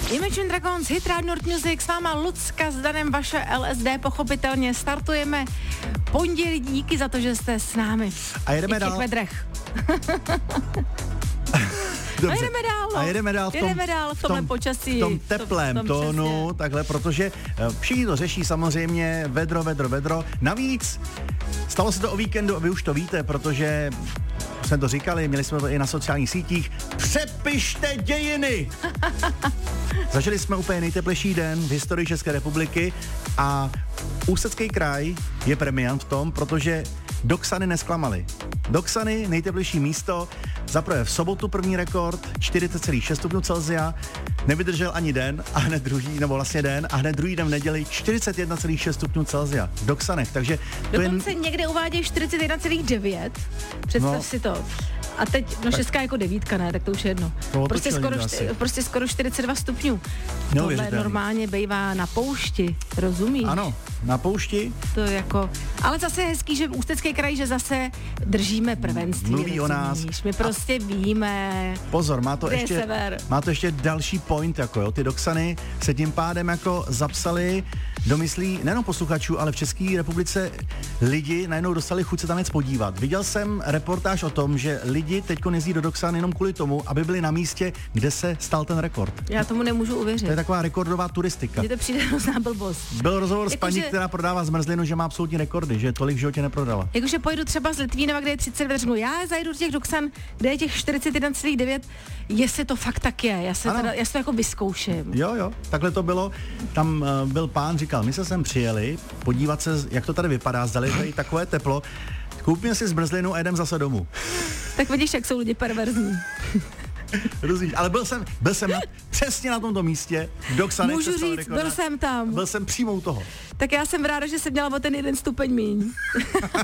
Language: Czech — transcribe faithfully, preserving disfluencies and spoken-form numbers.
Imagine Dragons, hit Rádio Nord Music, s váma Lucka s Danem, vaše L S D, pochopitelně startujeme pondělí, díky za to, že jste s námi. A jedeme I v těch dál. vedrech. Dobře. A jedeme dál, no. A jedeme dál v tom, jedeme dál v tomhle v tom, počasí. v tom teplém v tom tónu, přesně. takhle, protože všichni to řeší samozřejmě, vedro, vedro, vedro. Navíc stalo se to o víkendu a vy už to víte, protože jsme to říkali, měli jsme to i na sociálních sítích. Přepište dějiny! Zažili jsme úplně nejteplejší den v historii České republiky a Ústecký kraj je premiant v tom, protože Doxany nesklamali. Doxany, nejteplejší místo, zaprvé v sobotu první rekord, čtyřicet celá šest stupňů Celsia, nevydržel ani den a hned druhý, nebo vlastně den, a hned druhý den v neděli čtyřicet jedna celá šest stupňů Celsia v Doxanech, takže to Dokonce je... někde uvádějí čtyřicet jedna celá devět, představ No. si to. A teď, no šestka jako devítka, ne, tak to už je jedno. To Prostě otočili skoro, asi. čty, prostě skoro čtyřicet dva stupňů. Tohle Neuvěřitelný. normálně bývá na poušti, rozumíš? Ano, na poušti. To jako, ale zase je hezký, že v Ústecký kraj, že zase držíme prvenství. Mluví o nás. rozumíš? My prostě víme. Pozor, má to, Kde je ještě, sever? má to ještě další point, jako jo, ty Doxany se tím pádem jako zapsali do myslí nejenom posluchačů, ale v České republice lidi najednou dostali chuť se tam jet podívat. Viděl jsem reportáž o tom, že lidi teďko jezdí do Doxan jenom kvůli tomu, aby byli na místě, kde se stal ten rekord. Já tomu nemůžu uvěřit. To je taková rekordová turistika. Mně to přijde hrozná blbost. Byl rozhovor s Jako, paní, že- která prodává zmrzlinu, že má absolutní rekordy, že tolik v životě neprodala. Jakože pojedu třeba z Litvínova, kde je třicet, řeknu, já zajdu do těch Doxan, kde je těch čtyřicet jedna celá devět, jestli to fakt tak je, já se, teda, já se to jako vyzkouším. Jo, jo, takhle to bylo. Tam uh, byl pán, říkal, my se sem přijeli podívat se, jak to tady vypadá, zdali tady takové teplo. Koupíme si zmrzlinu a jedem zase domů. Tak vidíš, jak jsou lidi perverzní. Rozumíš? Ale byl jsem, byl jsem na, přesně na tomto místě. v Doxanech Můžu se stal říct, rekord. byl jsem tam. Byl jsem přímo u toho. Tak já jsem ráda, že jsem měla o ten jeden stupeň míň.